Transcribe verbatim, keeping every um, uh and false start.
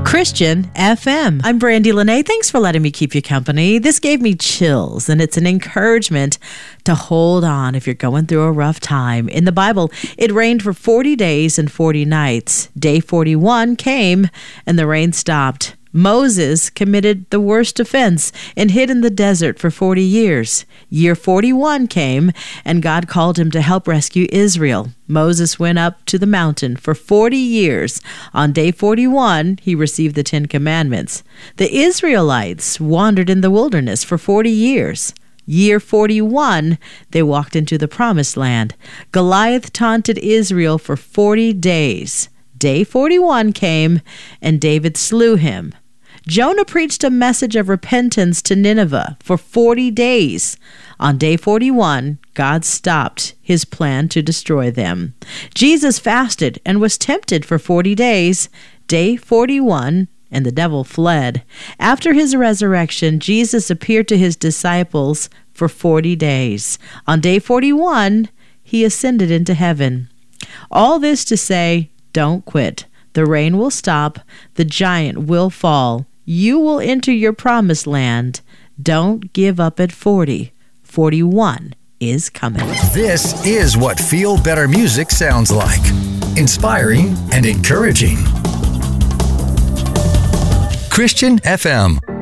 Christian F M. I'm Brandy Lene. Thanks for letting me keep you company. This gave me chills, and it's an encouragement to hold on if you're going through a rough time. In the Bible, it rained for forty days and forty nights. Day forty-one came, and the rain stopped. Moses committed the worst offense and hid in the desert for forty years. Year forty-one came, and God called him to help rescue Israel. Moses went up to the mountain for forty years. On day forty-one, he received the Ten Commandments. The Israelites wandered in the wilderness for forty years. Year forty-one, they walked into the Promised Land. Goliath taunted Israel for forty days. Day forty-one came, and David slew him. Jonah preached a message of repentance to Nineveh for forty days. On day forty-one, God stopped his plan to destroy them. Jesus fasted and was tempted for forty days. Day forty-one, and the devil fled. After his resurrection, Jesus appeared to his disciples for forty days. On day forty-one, he ascended into heaven. All this to say, don't quit. The rain will stop. The giant will fall. You will enter your promised land. Don't give up at forty. forty-one is coming. This is what Feel Better Music sounds like. Inspiring and encouraging. Christian F M.